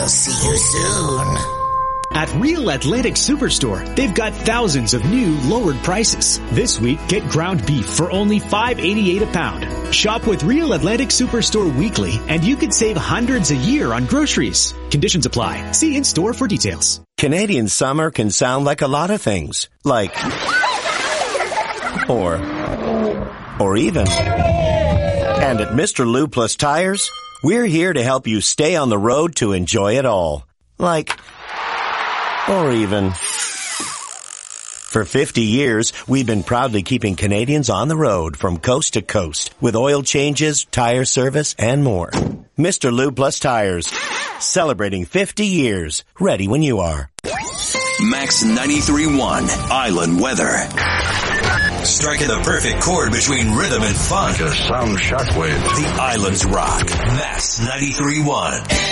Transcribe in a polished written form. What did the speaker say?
We'll see you soon. At Real Atlantic Superstore, they've got thousands of new lowered prices. This week, get ground beef for only $5.88 a pound. Shop with Real Atlantic Superstore weekly, and you could save hundreds a year on groceries. Conditions apply. See in-store for details. Canadian summer can sound like a lot of things. Like, or even. And at Mr. Lube Plus Tires, we're here to help you stay on the road to enjoy it all. Like, or even. For 50 years, we've been proudly keeping Canadians on the road from coast to coast with oil changes, tire service, and more. Mr. Lube Plus Tires, celebrating 50 years. Ready when you are. Max 93.1 Island Weather. Striking the perfect chord between rhythm and fun. Like a sound shockwave. The Islands rock. Max 93.1.